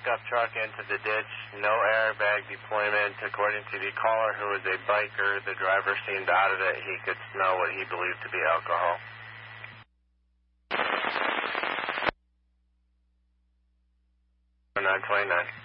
Pickup truck into the ditch, no airbag deployment. According to the caller, who was a biker, the driver seemed out of it. He could smell what he believed to be alcohol. 929.